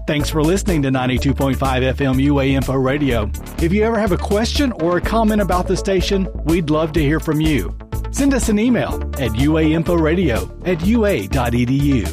Thanks for listening to 92.5 FM UA Info Radio. If you ever have a question or a comment about the station, we'd love to hear from you. Send us an email at uainforadio@ua.edu.